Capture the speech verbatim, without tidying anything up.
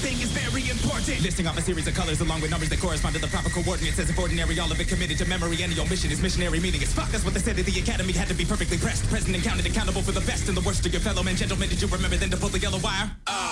thing is very important. Listing off a series of colors along with numbers that correspond to the proper coordinates. As if ordinary, all of it committed to memory. Any omission is missionary, meaning it's fuck. That's what they said at the academy. Had to be perfectly pressed, present and counted, accountable for the best and the worst of your fellow men. Gentlemen, did you remember then to pull the yellow wire? Uh.